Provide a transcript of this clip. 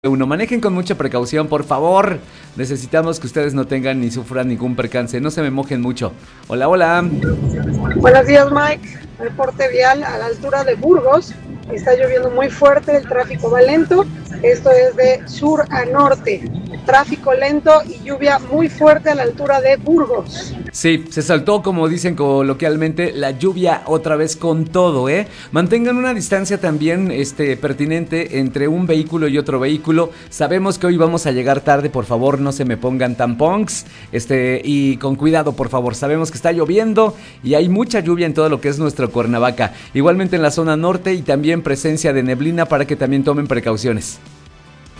Uno, manejen con mucha precaución, por favor. Necesitamos que ustedes no tengan ni sufran ningún percance. No se me mojen mucho. Hola, hola. Buenos días, Mike. Reporte vial a la altura de Burgos. Está lloviendo muy fuerte, el tráfico va lento. Esto es de sur a norte. Tráfico lento y lluvia muy fuerte a la altura de Burgos. Sí, se saltó, como dicen coloquialmente, la lluvia otra vez con todo, ¿eh? Mantengan una distancia también pertinente entre un vehículo y otro vehículo. Sabemos que hoy vamos a llegar tarde, por favor, no se me pongan tan punks. Y con cuidado, por favor. Sabemos que está lloviendo y hay mucha lluvia en todo lo que es nuestro Cuernavaca. Igualmente en la zona norte y también presencia de neblina para que también tomen precauciones.